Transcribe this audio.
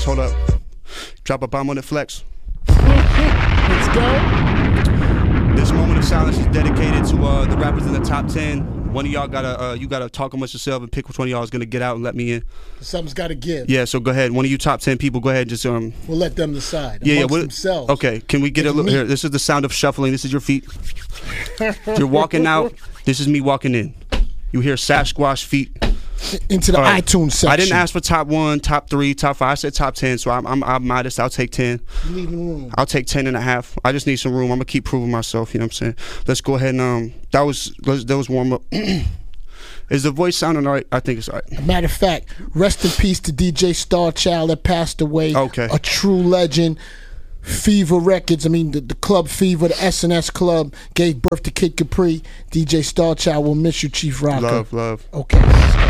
Flex, hold up. Drop a bomb on it, Flex. Let's go. This moment of silence is dedicated to the rappers in the top 10. One of y'all gotta talk amongst yourself and pick which one of y'all is gonna get out and let me in. Something's got to give. Yeah, so go ahead. One of you top 10 people, go ahead. Just We'll let them decide. Yeah, amongst themselves. Okay, can we get a little here? This is the sound of shuffling. This is your feet. You're walking out. This is me walking in. You hear Sasquatch feet. Into the iTunes section. I didn't ask for top 1, top 3, top 5. I said top 10, so I'm modest. I'll take 10. You leaving room. I'll take 10 and a half. I just need some room. I'm gonna keep proving myself. You know what I'm saying? Let's go ahead and that was warm up. Is the voice sounding all right? I think it's all right. Matter of fact, rest in peace to DJ Starchild that passed away. Okay. A true legend. Fever Records, I mean the Club Fever, the S&S Club, gave birth to Kid Capri. DJ Starchild will miss you, Chief Rocker. Love. Okay.